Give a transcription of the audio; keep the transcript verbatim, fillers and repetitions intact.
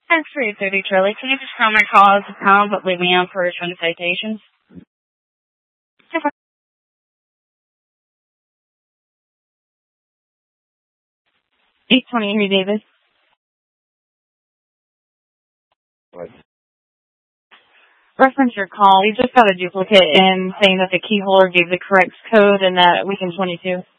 Thanks for your thirty, Charlie. Can you just tell my call as a pound, but leave me on for twenty citations? eight twenty Henry Davis. What? Reference your call. We just got a duplicate in saying that the key holder gave the correct code and that weekend twenty-two.